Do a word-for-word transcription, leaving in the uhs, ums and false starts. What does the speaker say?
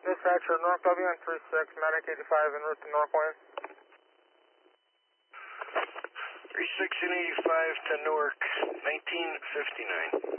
Dispatcher, North W on three six, Medic eighty-five en route to Northpoint. three six and eighty-five to Newark, nineteen fifty-nine.